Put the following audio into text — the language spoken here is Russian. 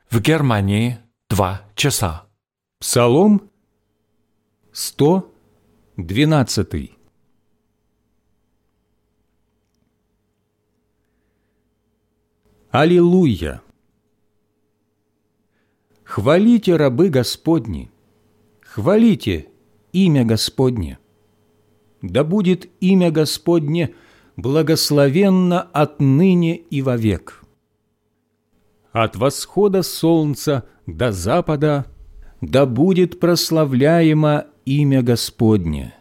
В Германии 2 часа. Псалом 112. Аллилуйя! Хвалите, рабы Господни, хвалите имя Господне. Да будет имя Господне благословенно отныне и вовек. От восхода солнца до запада да будет прославляемо имя Господне.